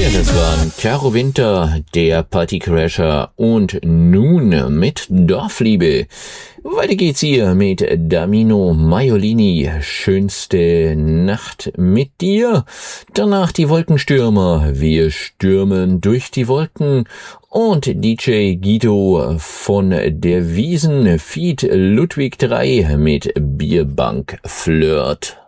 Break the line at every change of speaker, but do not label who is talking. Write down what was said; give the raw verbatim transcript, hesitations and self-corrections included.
Das waren Caro Winter, der Partycrasher und nun mit Dorfliebe. Weiter geht's hier mit Damino Maiolini, schönste Nacht mit dir. Danach die Wolkenstürmer, wir stürmen durch die Wolken und D J Guido von der Wiesen, Feat Ludwig drei mit Bierbank Flirt.